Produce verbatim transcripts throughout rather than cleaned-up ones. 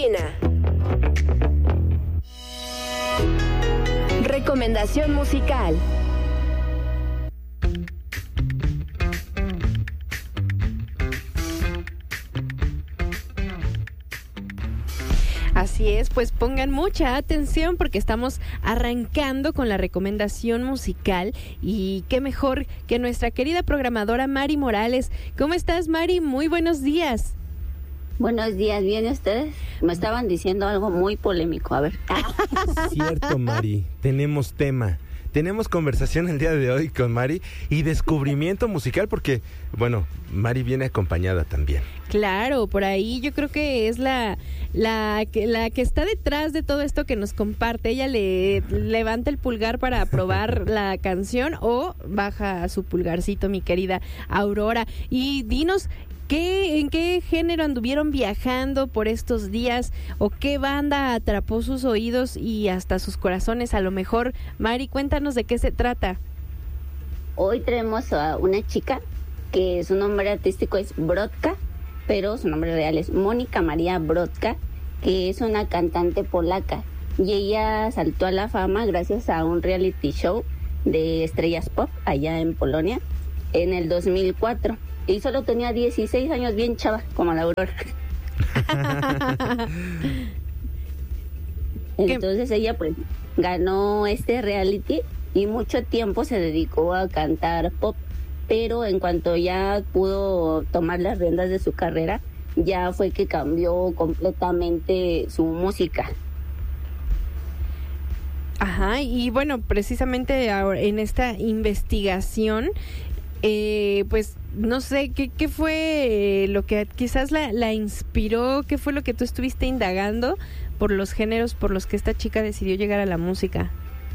cabina. Recomendación musical. Así es, pues pongan mucha atención porque estamos arrancando con la recomendación musical y qué mejor que nuestra querida programadora Mari Morales. ¿Cómo estás, Mari? Muy buenos días. Buenos días, ¿bien ustedes? Me estaban diciendo algo muy polémico, a ver. Cierto, Mari, tenemos tema. Tenemos conversación el día de hoy con Mari y descubrimiento musical porque, bueno, Mari viene acompañada también. Claro, por ahí yo creo que es la la que la que está detrás de todo esto que nos comparte. Ella le levanta el pulgar para aprobar la canción o baja su pulgarcito, mi querida Aurora. Y dinos, ¿Qué, ¿en qué género anduvieron viajando por estos días? ¿O qué banda atrapó sus oídos y hasta sus corazones? A lo mejor, Mari, cuéntanos de qué se trata. Hoy traemos a una chica que su nombre artístico es Brodka, pero su nombre real es Mónica María Brodka, que es una cantante polaca. Y ella saltó a la fama gracias a un reality show de estrellas pop allá en Polonia en el dos mil cuatro. Y solo tenía dieciséis años, bien chava, como la Aurora. Entonces ella pues ganó este reality y mucho tiempo se dedicó a cantar pop, pero en cuanto ya pudo tomar las riendas de su carrera, ya fue que cambió completamente su música. Ajá, y bueno, precisamente ahora en esta investigación, eh, pues no sé, ¿qué, qué fue lo que quizás la, la inspiró? ¿Qué fue lo que tú estuviste indagando por los géneros por los que esta chica decidió llegar a la música?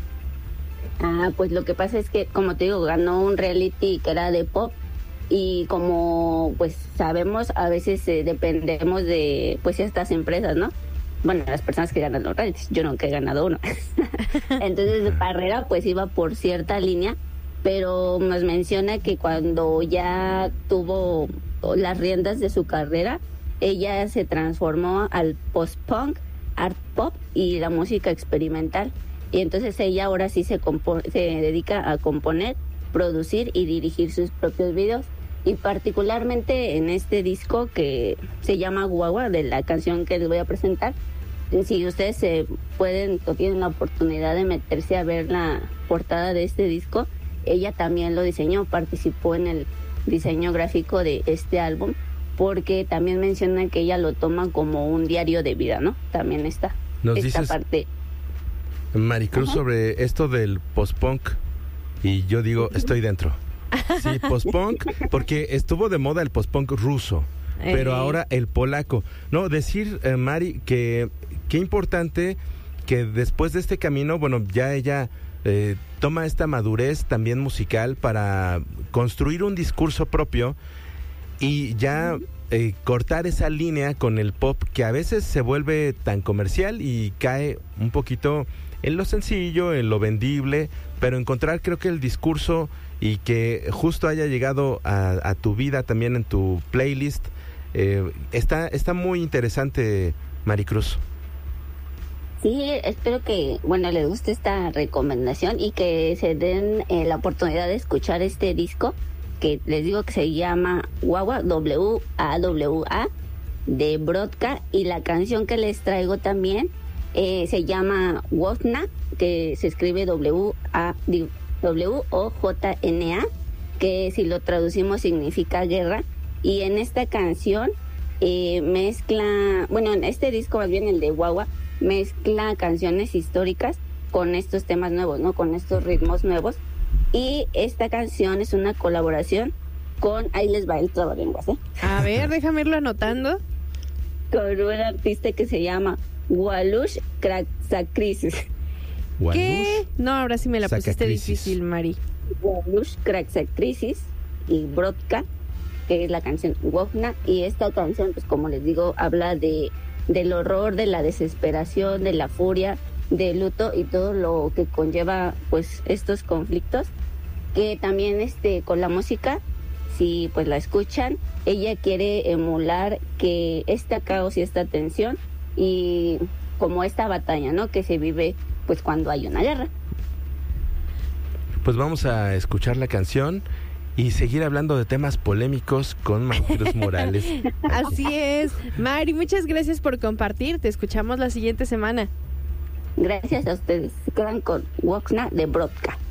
Ah, pues lo que pasa es que, como te digo, ganó un reality que era de pop y como pues sabemos, a veces eh, dependemos de pues estas empresas, ¿no? Bueno, las personas que ganan los realities, yo nunca he ganado uno. Entonces su carrera pues iba por cierta línea, pero nos menciona que cuando ya tuvo las riendas de su carrera, ella se transformó al post-punk, art pop y la música experimental. Y entonces ella ahora sí se, compo- se dedica a componer, producir y dirigir sus propios videos. Y particularmente en este disco que se llama Guagua, de la canción que les voy a presentar, si ustedes se pueden o tienen la oportunidad de meterse a ver la portada de este disco, ella también lo diseñó, participó en el diseño gráfico de este álbum, porque también menciona que ella lo toma como un diario de vida, ¿no? También está Nos esta dices, parte. Maricruz, Ajá. sobre esto del post-punk, y yo digo, estoy dentro. Sí, post-punk, porque estuvo de moda el post-punk ruso, pero Eh. ahora el polaco. No, decir, eh, Mari, que qué importante que después de este camino, bueno, ya ella eh, toma esta madurez también musical para construir un discurso propio y ya eh, cortar esa línea con el pop que a veces se vuelve tan comercial y cae un poquito en lo sencillo, en lo vendible, pero encontrar creo que el discurso y que justo haya llegado a, a tu vida también en tu playlist, eh, está, está muy interesante, Maricruz. Sí, espero que, bueno, les guste esta recomendación y que se den eh, la oportunidad de escuchar este disco, que les digo que se llama Guagua, W A W A, de Brodka, y la canción que les traigo también eh, se llama Wojna, que se escribe W A W O J N A, que si lo traducimos significa guerra, y en esta canción eh, mezcla, bueno, en este disco más bien el de Guagua, mezcla canciones históricas con estos temas nuevos, ¿no? Con estos ritmos nuevos. Y esta canción es una colaboración con, ahí les va el trabalenguas, ¿eh? A ver, déjame irlo anotando. Con un artista que se llama Walush Kraxakrisis. ¿Qué? No, ahora sí me la pusiste Sacacrisis. difícil, Mari. Walush Kraxakrisis y Brodka, que es la canción Wojna. Y esta canción, pues como les digo, habla de del horror, de la desesperación, de la furia, del luto y todo lo que conlleva pues estos conflictos, que también este con la música, si pues la escuchan, ella quiere emular que este caos y esta tensión y como esta batalla, ¿no? Que se vive pues cuando hay una guerra. Pues vamos a escuchar la canción y seguir hablando de temas polémicos con Maricruz Morales. Así es. Mari, muchas gracias por compartir. Te escuchamos la siguiente semana. Gracias a ustedes. Se quedan con Woxna de Brodka.